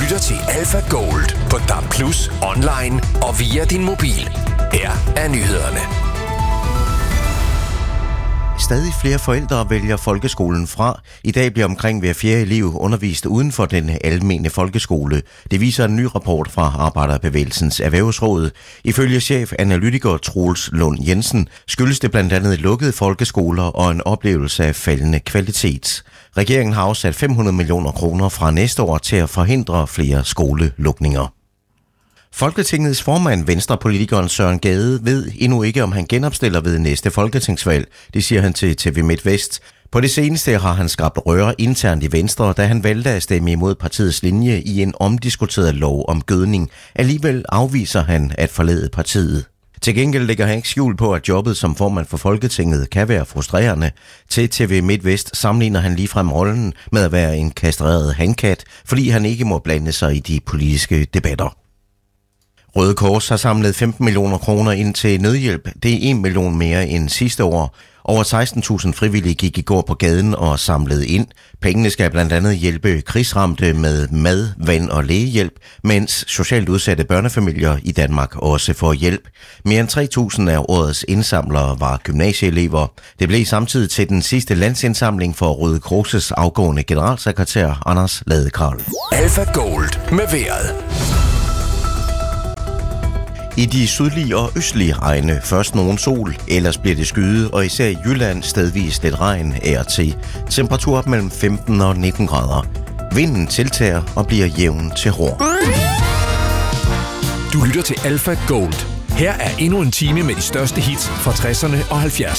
lytter til Alpha Gold på DAB+, online og via din mobil. Her er nyhederne. Stadig flere forældre vælger folkeskolen fra. I dag bliver omkring hver fjerde elev undervist uden for den almene folkeskole. Det viser en ny rapport fra Arbejderbevægelsens Erhvervsråd. Ifølge chefanalytiker Troels Lund Jensen skyldes det blandt andet lukkede folkeskoler og en oplevelse af faldende kvalitet. Regeringen har afsat 500 millioner kroner fra næste år til at forhindre flere skolelukninger. Folketingets formand, venstrepolitikeren Søren Gade, ved endnu ikke, om han genopstiller ved næste folketingsvalg. Det siger han til TV MidtVest. På det seneste har han skabt røre internt i Venstre, da han valgte at stemme imod partiets linje i en omdiskuteret lov om gødning. Alligevel afviser han at forlade partiet. Til gengæld lægger han ikke skjul på, at jobbet som formand for Folketinget kan være frustrerende. Til TV MidtVest sammenligner han ligefrem rollen med at være en kastreret hankat, fordi han ikke må blande sig i de politiske debatter. Røde Kors har samlet 15 millioner kroner ind til nødhjælp. Det er 1 million mere end sidste år. Over 16.000 frivillige gik i går på gaden og samlede ind. Pengene skal blandt andet hjælpe krigsramte med mad, vand og lægehjælp, mens socialt udsatte børnefamilier i Danmark også får hjælp. Mere end 3.000 af årets indsamlere var gymnasieelever. Det blev samtidig til den sidste landsindsamling for Røde Kors' afgående generalsekretær Anders Ladekarl. Alpha Gold med vejret. I de sydlige og østlige egne først nogen sol, ellers bliver det skyet, og især i Jylland stedvis lidt regn af og til. Temperatur op mellem 15 og 19 grader. Vinden tiltager og bliver jævn til hård. Du lytter til Alpha Gold. Her er endnu en time med de største hits fra 60'erne og 70'erne.